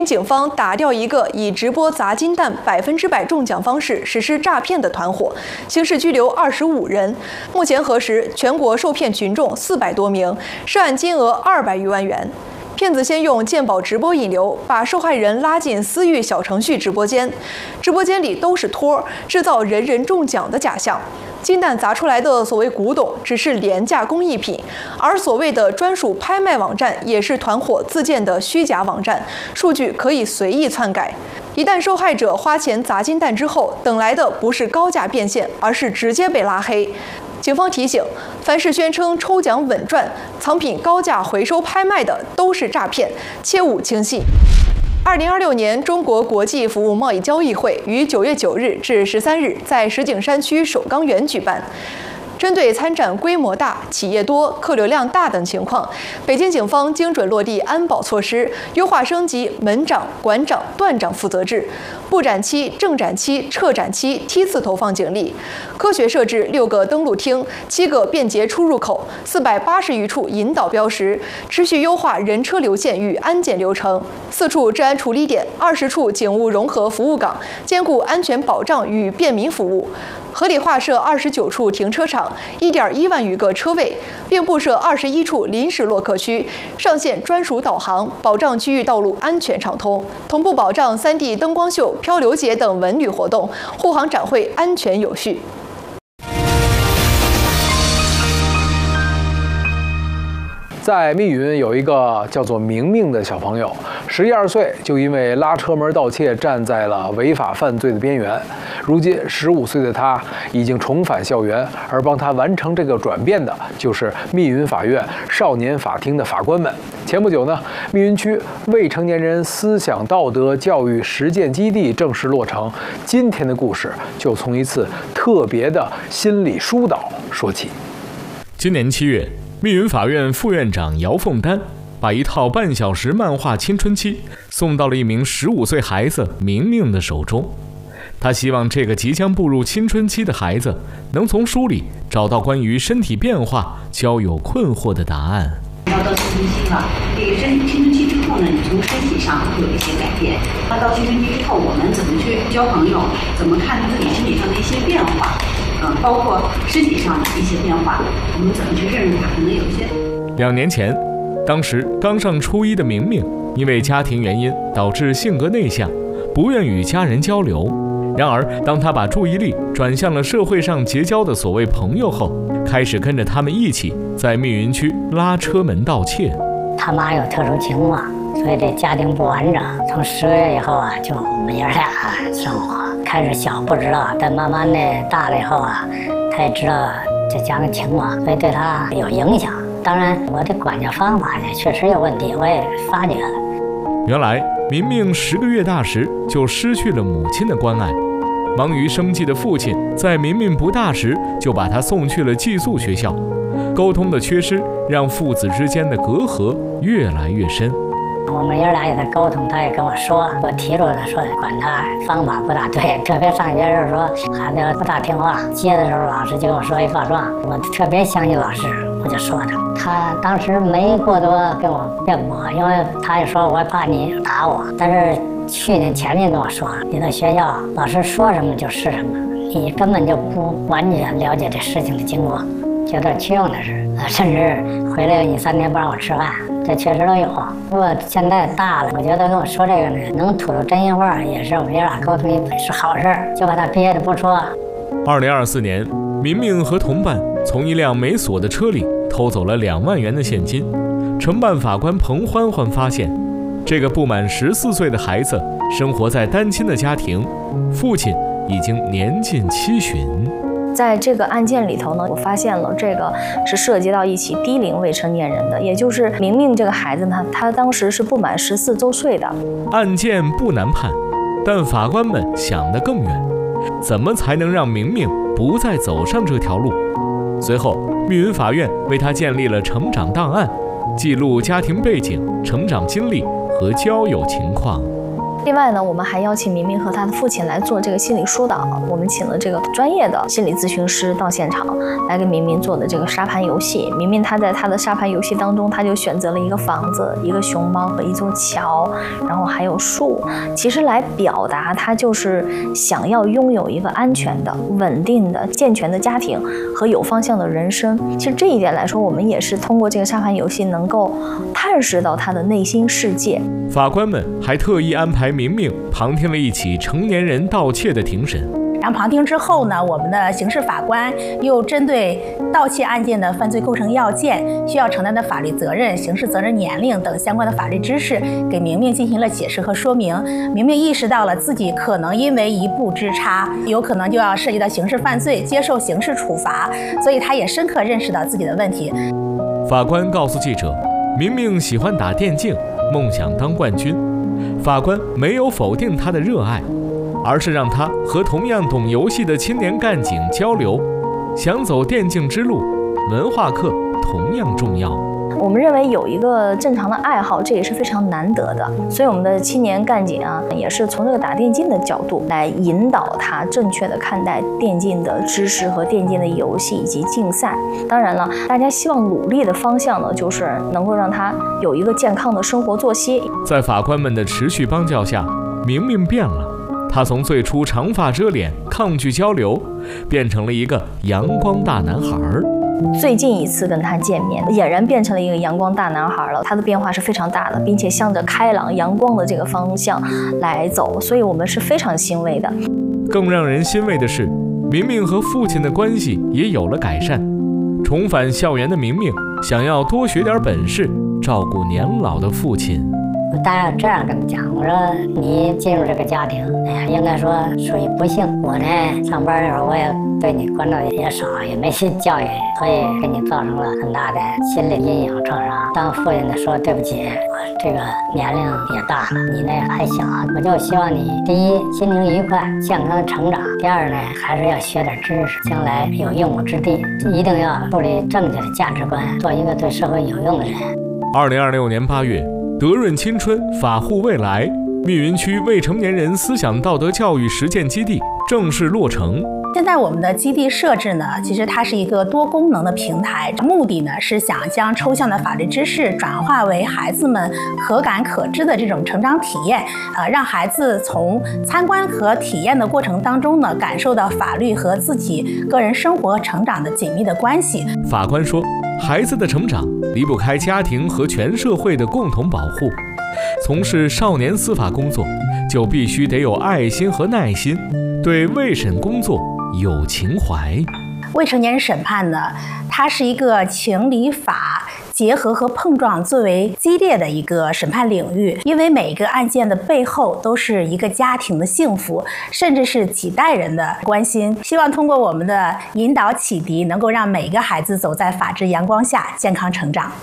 警方打掉一个以直播砸金蛋100%中奖方式实施诈骗的团伙，刑事拘留25人。目前核实，全国受骗群众400多名，涉案金额200余万元。骗子先用鉴宝直播引流，把受害人拉进私域小程序直播间，直播间里都是托，制造人人中奖的假象。金蛋砸出来的所谓古董只是廉价工艺品，而所谓的专属拍卖网站也是团伙自建的虚假网站，数据可以随意篡改。一旦受害者花钱砸金蛋之后，等来的不是高价变现，而是直接被拉黑。警方提醒，凡是宣称抽奖稳赚、藏品高价回收拍卖的，都是诈骗，切勿轻信。2026年中国国际服务贸易交易会于9月9日至13日在石景山区首钢园举办。针对参展规模大、企业多、客流量大等情况，北京警方精准落地安保措施，优化升级门长、馆长、段长负责制，布展期、正展期、撤展期梯次投放警力，科学设置6个登录厅、7个便捷出入口、480余处引导标识，持续优化人车流线与安检流程，4处治安处理点、20处警务融合服务岗，兼顾安全保障与便民服务。合理划设29处停车场，1.1万余个车位，并布设21处临时落客区，上线专属导航，保障区域道路安全畅通，同步保障3D 灯光秀、漂流节等文旅活动，护航展会安全有序。 在密云有一个叫做明明的小朋友，11、12岁就因为拉车门盗窃站在了违法犯罪的边缘。如今15岁的他已经重返校园，而帮他完成这个转变的就是密云法院少年法庭的法官们。前不久呢，密云区未成年人思想道德教育实践基地正式落成。今天的故事就从一次特别的心理疏导说起。 今年7月。密云法院副院长姚凤丹把一套半小时漫画《青春期》送到了一名15岁孩子明明的手中。他希望这个即将步入青春期的孩子能从书里找到关于身体变化、交友困惑的答案。 要到青春期了，这个青春期之后呢，你从身体上会有一些改变。那到青春期之后，我们怎么去交朋友？怎么看自己身体上的一些变化？包括身体上的一些变化，我们怎么去认识它？可能有一些。 2年前，当时刚上初1的明明，因为家庭原因导致性格内向，不愿与家人交流。然而，当他把注意力转向了社会上结交的所谓朋友后，开始跟着他们一起在密云区拉车门盗窃。 他妈有特殊情况，所以这家庭不完整。从10个月以后啊，就我们爷俩生活。开始小不知道，但慢慢的大了以后啊，他也知道这家庭情况，所以对他有影响。当然，我的管教方法也确实有问题，我也发觉了。 原来，明明10个月大时就失去了母亲的关爱，忙于生计的父亲在明明不大时就把他送去了寄宿学校，沟通的缺失让父子之间的隔阂越来越深。 我们爷俩也在沟通，他也跟我说，我提出来说管他方法不大对，特别上学时候说孩子不大听话，接的时候老师就跟我说一告状，我特别相信老师，我就说他当时没过多跟我辩驳，因为他也说我怕你打我，但是去年前年跟我说，你到学校老师说什么就是什么，你根本就不完全了解这事情的经过，有点缺用的是，甚至回来2、3天不让我吃饭，这确实都有。不过现在大了，我觉得跟我说这个呢，能吐出真心话，也是我们爷俩沟通是好事，就把他憋着不说。 2024年，明明和同伴从一辆没锁的车里偷走了2万元的现金。承办法官彭欢欢发现，这个不满14岁的孩子生活在单亲的家庭，父亲已经年近70。 在这个案件里头呢，我发现了这个是涉及到一起低龄未成年人的，也就是明明这个孩子呢，他当时是不满14周岁的。 案件不难判，但法官们想得更远，怎么才能让明明不再走上这条路？随后，密云法院为他建立了成长档案，记录家庭背景、成长经历和交友情况。 另外呢，我们还邀请明明和他的父亲来做这个心理疏导。我们请了这个专业的心理咨询师到现场来给明明做的这个沙盘游戏。明明他在他的沙盘游戏当中，他就选择了一个房子、一个熊猫和一座桥，然后还有树，其实来表达他就是想要拥有一个安全的、稳定的、健全的家庭和有方向的人生。其实这一点来说，我们也是通过这个沙盘游戏能够探视到他的内心世界。 法官们还特意安排明明旁听了一起成年人盗窃的庭审。 然后旁听之后呢，我们的刑事法官又针对盗窃案件的犯罪构成要件、需要承担的法律责任、刑事责任年龄等相关的法律知识，给明明进行了解释和说明。明明意识到了自己可能因为一步之差，有可能就要涉及到刑事犯罪，接受刑事处罚，所以他也深刻认识到自己的问题。 法官告诉记者，明明喜欢打电竞，梦想当冠军。法官没有否定他的热爱，而是让他和同样懂游戏的青年干警交流。想走电竞之路，文化课同样重要。 我们认为有一个正常的爱好，这也是非常难得的。所以我们的青年干警啊，也是从这个打电竞的角度来引导他正确的看待电竞的知识和电竞的游戏以及竞赛。当然了，大家希望努力的方向呢，就是能够让他有一个健康的生活作息。 在法官们的持续帮教下，明明变了。他从最初长发遮脸、抗拒交流，变成了一个阳光大男孩。 最近一次跟他见面，俨然变成了一个阳光大男孩了。他的变化是非常大的，并且向着开朗阳光的这个方向来走，所以我们是非常欣慰的。 更让人欣慰的是，明明和父亲的关系也有了改善。重返校园的明明想要多学点本事，照顾年老的父亲。 我当然这样跟他讲，我说你进入这个家庭，应该说属于不幸。我呢，上班的时候我也对你关照也少，也没去教育，所以给你造成了很大的心理阴影创伤。当父亲的说对不起，我这个年龄也大了，你呢还小，我就希望你第一心情愉快、健康的成长；第二呢，还是要学点知识，将来有用武之地。一定要树立正确的价值观，做一个对社会有用的人。 2026年8月。德润青春法护未来密云区未成年人思想道德教育实践基地正式落成。 现在我们的基地设置呢，其实它是一个多功能的平台，目的呢是想将抽象的法律知识转化为孩子们可感可知的这种成长体验，让孩子从参观和体验的过程当中呢，感受到法律和自己个人生活和成长的紧密的关系。 法官说，孩子的成长离不开家庭和全社会的共同保护。从事少年司法工作，就必须得有爱心和耐心，对未审工作有情怀。 未成年人审判呢，它是一个情理法结合和碰撞最为激烈的一个审判领域，因为每个案件的背后都是一个家庭的幸福，甚至是几代人的关心。希望通过我们的引导启迪，能够让每个孩子走在法治阳光下，健康成长。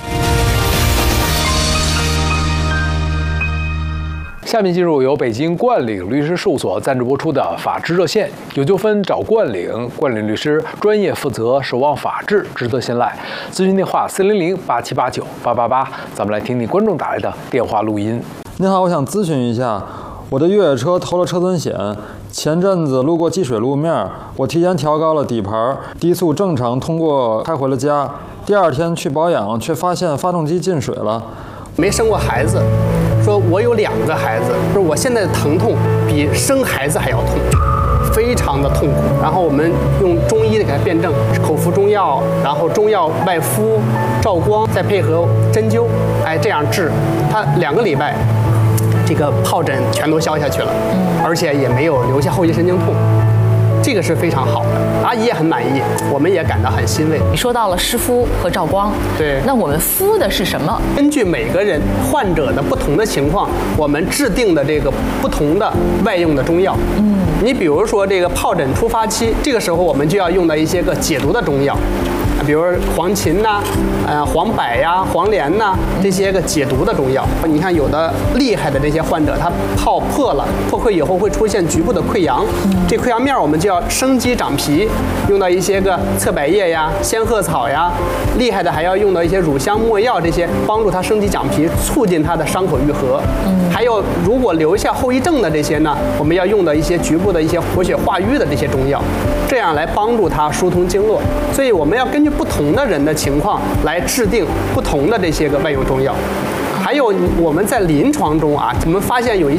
下面进入由北京冠岭律师事务所赞助播出的法治热线，有纠纷找冠岭，冠岭律师专业负责，守望法治，值得信赖。咨询电话400-8789-888，咱们来听听观众打来的电话录音。 您好，我想咨询一下，我的越野车投了车损险，前阵子路过积水路面，我提前调高了底盘，低速正常通过开回了家，第二天去保养，却发现发动机进水了。 没生过孩子，说我有2个孩子，说我现在的疼痛比生孩子还要痛，非常的痛苦。然后我们用中医给他辩证，口服中药，然后中药外敷、照光，再配合针灸，这样治，他2个礼拜，这个疱疹全都消下去了，而且也没有留下后遗神经痛。这个是非常好的，阿姨也很满意，我们也感到很欣慰。 你说到了湿敷和照光， 对， 那我们敷的是什么？ 根据每个人患者的不同的情况，我们制定的这个不同的外用的中药。你比如说这个疱疹初发期，这个时候我们就要用到一些个解毒的中药。 比如黄芩呐、黄柏呀、黄连呐这些个解毒的中药。你看有的厉害的这些患者，他泡破了，破溃以后会出现局部的溃疡，这溃疡面我们就要生肌长皮，用到一些个侧柏叶呀、仙鹤草呀，厉害的还要用到一些乳香没药这些，帮助它生肌长皮，促进它的伤口愈合。还有如果留下后遗症的这些呢，我们要用到一些局部的一些活血化瘀的这些中药，这样来帮助它疏通经络。所以我们要根据不同的人的情况来制定不同的这些个外用中药。还有我们在临床中啊，我们发现有一